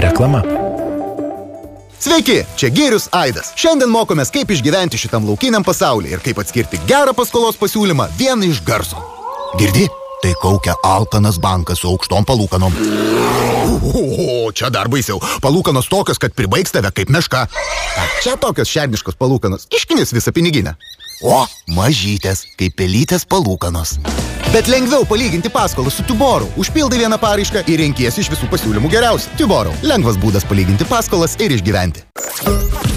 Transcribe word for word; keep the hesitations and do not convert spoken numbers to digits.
Reklama. Sveiki, čia Gėrius Aidas. Šiandien mokomės, kaip išgyventi šitam laukiniam pasaulyje ir kaip atskirti gerą paskolos pasiūlymą vieną iš garso. Girdi? Tai kaukia alkanas bankas su aukštom palūkanom. O, čia dar baisiau. Palūkanos tokios, kad pribaigs tave kaip meška. A, čia tokios šerniškos palūkanos. Iškinis visą piniginę. O, mažytės, kaip pelytės palūkanos. Bet lengviau palyginti paskolą su Tuboru. Užpildai vieną paraišką ir renkiesi iš visų pasiūlymų geriausią. Tuboru. Lengvas būdas palyginti paskolas ir išgyventi.